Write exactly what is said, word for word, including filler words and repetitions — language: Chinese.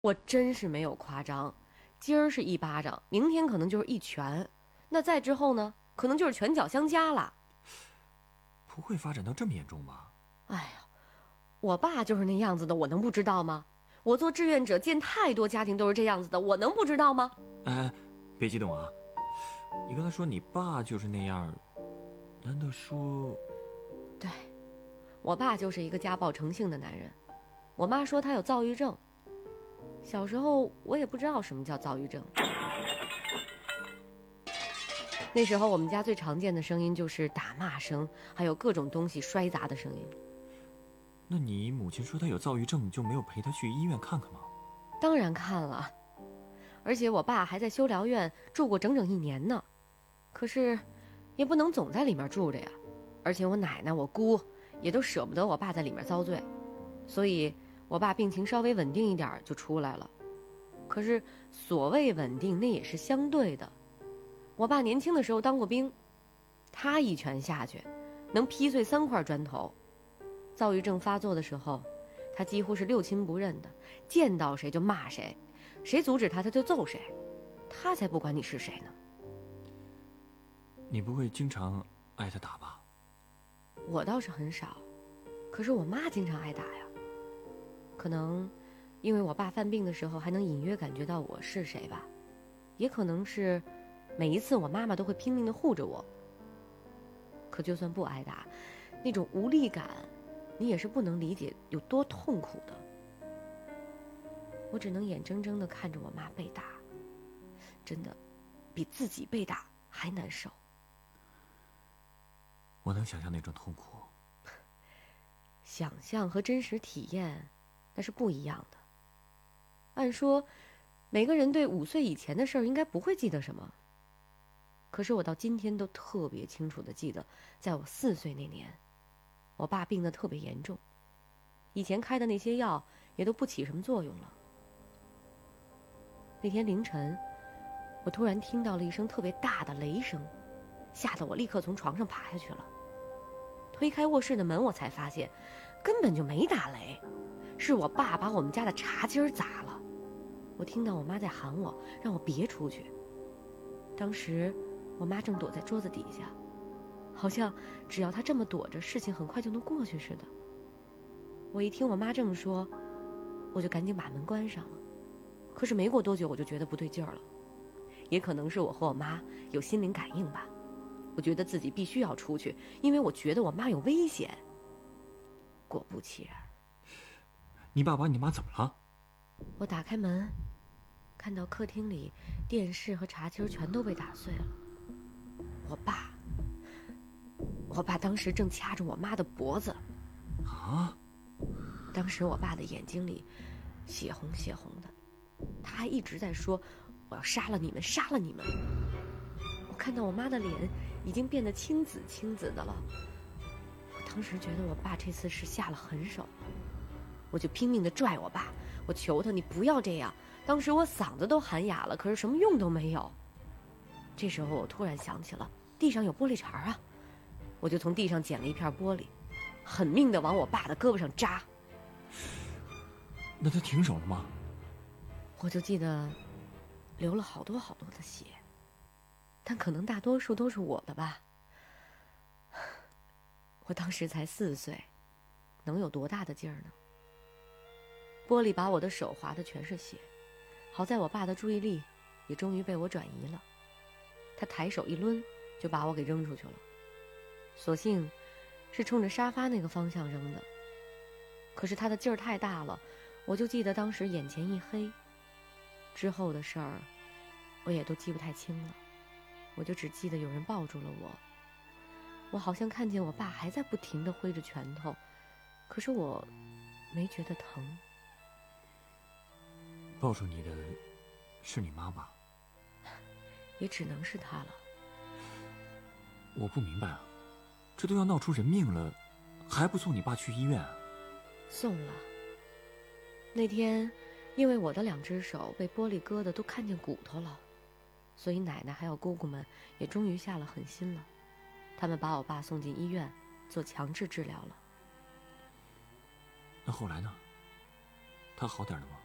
我真是没有夸张，今儿是一巴掌，明天可能就是一拳，那再之后呢，可能就是拳脚相加了。 不会发展到这么严重吧？ 哎呀，我爸就是那样子的，我能不知道吗？我做志愿者见太多家庭都是这样子的，我能不知道吗？ 哎，别激动啊！你刚才说你爸就是那样，难道说…… 对，我爸就是一个家暴成性的男人。我妈说他有躁郁症。小时候我也不知道什么叫躁郁症。那时候我们家最常见的声音就是打骂声，还有各种东西摔砸的声音。 那你母亲说她有躁郁症，就没有陪她去医院看看吗？ 当然看了，而且我爸还在修疗院住过整整一年呢。可是也不能总在里面住着呀，而且我奶奶我姑也都舍不得我爸在里面遭罪，所以我爸病情稍微稳定一点就出来了。可是所谓稳定，那也是相对的。我爸年轻的时候当过兵，他一拳下去能劈碎三块砖头。躁郁症发作的时候，他几乎是六亲不认的，见到谁就骂谁，谁阻止他他就揍谁，他才不管你是谁呢。 你不会经常挨他打吧？ 我倒是很少，可是我妈经常挨打呀。可能因为我爸犯病的时候还能隐约感觉到我是谁吧，也可能是每一次我妈妈都会拼命地护着我。可就算不挨打，那种无力感你也是不能理解有多痛苦的。我只能眼睁睁地看着我妈被打，真的比自己被打还难受。 我能想象那种痛苦。 想象和真实体验那是不一样的。按说每个人对五岁以前的事儿应该不会记得什么，可是我到今天都特别清楚地记得，在我四岁那年，我爸病得特别严重，以前开的那些药也都不起什么作用了。那天凌晨，我突然听到了一声特别大的雷声，吓得我立刻从床上爬下去了。推开卧室的门，我才发现根本就没打雷，是我爸把我们家的茶几儿砸了。我听到我妈在喊我，让我别出去。当时我妈正躲在桌子底下，好像只要她这么躲着，事情很快就能过去似的。我一听我妈这么说，我就赶紧把门关上了。可是没过多久，我就觉得不对劲儿了。也可能是我和我妈有心灵感应吧，我觉得自己必须要出去，因为我觉得我妈有危险。果不其然， 你爸把你妈怎么了？ 我打开门，看到客厅里电视和茶几全都被打碎了。我爸，我爸当时正掐着我妈的脖子。 啊！ 当时我爸的眼睛里血红血红的，他还一直在说：“我要杀了你们，杀了你们！”我看到我妈的脸已经变得青紫青紫的了，我当时觉得我爸这次是下了狠手了，我就拼命地拽我爸，我求他你不要这样。当时我嗓子都喊哑了，可是什么用都没有。这时候我突然想起了地上有玻璃碴啊，我就从地上捡了一片玻璃，狠命地往我爸的胳膊上扎。 那他停手了吗？ 我就记得流了好多好多的血，但可能大多数都是我的吧。我当时才四岁，能有多大的劲儿呢？玻璃把我的手划得全是血，好在我爸的注意力也终于被我转移了，他抬手一抡就把我给扔出去了，所幸是冲着沙发那个方向扔的。可是他的劲儿太大了，我就记得当时眼前一黑，之后的事儿我也都记不太清了，我就只记得有人抱住了我，我好像看见我爸还在不停地挥着拳头，可是我没觉得疼。 抱住你的是你妈吧？ 也只能是她了。 我不明白啊，这都要闹出人命了，还不送你爸去医院啊？ 送了。那天因为我的两只手被玻璃割得都看见骨头了，所以奶奶还有姑姑们也终于下了狠心了，他们把我爸送进医院做强制治疗了。 那后来呢？他好点了吗？